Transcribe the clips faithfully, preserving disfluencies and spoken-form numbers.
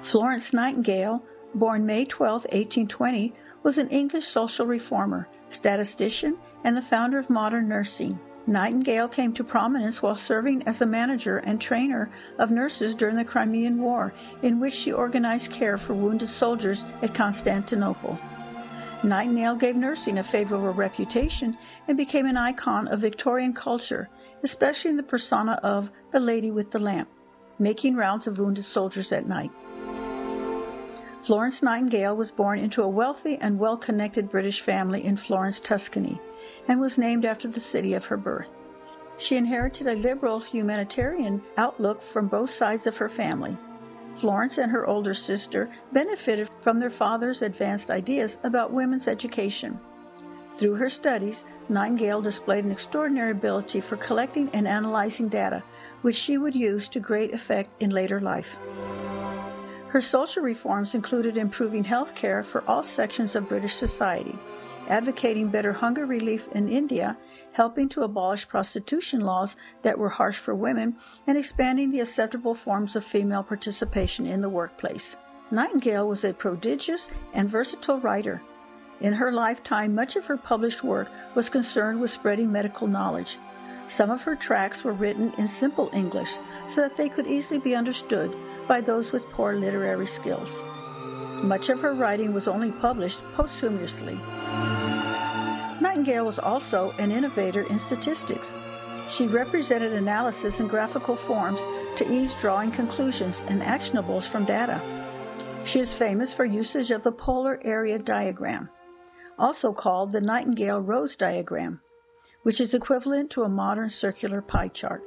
Florence Nightingale, born May twelfth, eighteen twenty, was an English social reformer, statistician, and the founder of modern nursing. Nightingale came to prominence while serving as a manager and trainer of nurses during the Crimean War, in which she organized care for wounded soldiers at Constantinople. Nightingale gave nursing a favorable reputation and became an icon of Victorian culture, especially in the persona of the Lady with the Lamp, making rounds of wounded soldiers at night. Florence Nightingale was born into a wealthy and well-connected British family in Florence, Tuscany, and was named after the city of her birth. She inherited a liberal humanitarian outlook from both sides of her family. Florence and her older sister benefited from their father's advanced ideas about women's education. Through her studies, Nightingale displayed an extraordinary ability for collecting and analyzing data, which she would use to great effect in later life. Her social reforms included improving health care for all sections of British society, advocating better hunger relief in India, helping to abolish prostitution laws that were harsh for women, and expanding the acceptable forms of female participation in the workplace. Nightingale was a prodigious and versatile writer. In her lifetime, much of her published work was concerned with spreading medical knowledge. Some of her tracts were written in simple English so that they could easily be understood by those with poor literary skills. Much of her writing was only published posthumously. Nightingale was also an innovator in statistics. She represented analysis in graphical forms to ease drawing conclusions and actionables from data. She is famous for usage of the polar area diagram, also called the Nightingale-Rose diagram, which is equivalent to a modern circular pie chart.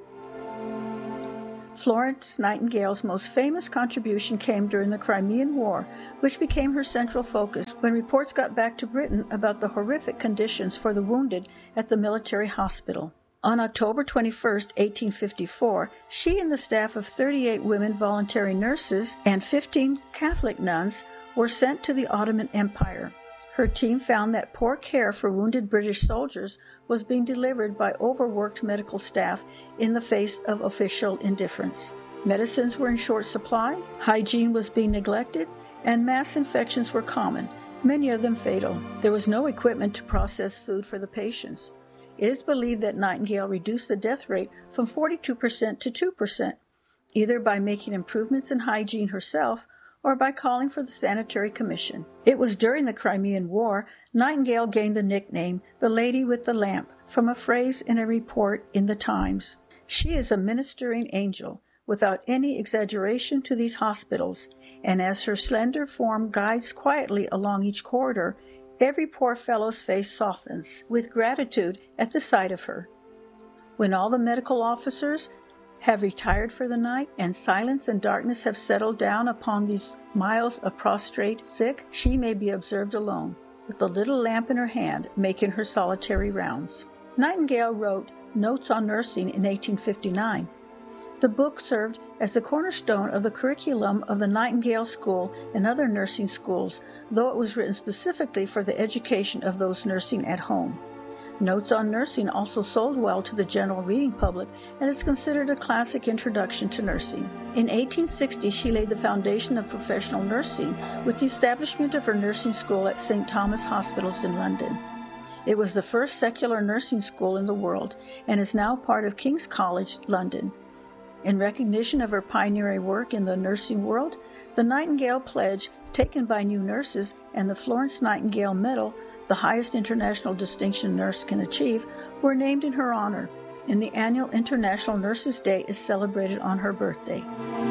Florence Nightingale's most famous contribution came during the Crimean War, which became her central focus when reports got back to Britain about the horrific conditions for the wounded at the military hospital. On October twenty-first, eighteen fifty-four, she and the staff of thirty-eight women voluntary nurses and fifteen Catholic nuns were sent to the Ottoman Empire. Her team found that poor care for wounded British soldiers was being delivered by overworked medical staff in the face of official indifference. Medicines were in short supply, hygiene was being neglected, and mass infections were common, many of them fatal. There was no equipment to process food for the patients. It is believed that Nightingale reduced the death rate from forty-two percent to two percent, either by making improvements in hygiene herself or by calling for the Sanitary Commission. It was during the Crimean War Nightingale gained the nickname the Lady with the Lamp from a phrase in a report in the Times. She is a ministering angel, without any exaggeration, to these hospitals, and as her slender form guides quietly along each corridor, every poor fellow's face softens with gratitude at the sight of her. When all the medical officers have retired for the night, and silence and darkness have settled down upon these miles of prostrate sick, she may be observed alone, with the little lamp in her hand, making her solitary rounds. Nightingale wrote Notes on Nursing in eighteen fifty-nine. The book served as the cornerstone of the curriculum of the Nightingale School and other nursing schools, though it was written specifically for the education of those nursing at home. Notes on Nursing also sold well to the general reading public and is considered a classic introduction to nursing. In eighteen sixty, she laid the foundation of professional nursing with the establishment of her nursing school at Saint Thomas Hospitals in London. It was the first secular nursing school in the world and is now part of King's College, London. In recognition of her pioneering work in the nursing world, the Nightingale Pledge, taken by new nurses, and the Florence Nightingale Medal, the highest international distinction a nurse can achieve, were named in her honor, and the annual International Nurses' Day is celebrated on her birthday.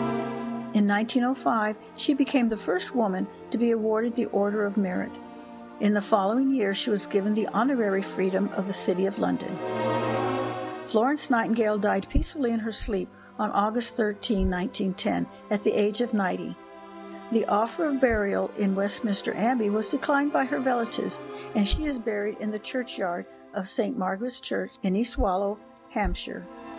In nineteen oh five, she became the first woman to be awarded the Order of Merit. In the following year, she was given the honorary freedom of the City of London. Florence Nightingale died peacefully in her sleep on August thirteenth, nineteen ten, at the age of ninety. The offer of burial in Westminster Abbey was declined by her relatives, and she is buried in the churchyard of Saint Margaret's Church in East Swallow, Hampshire.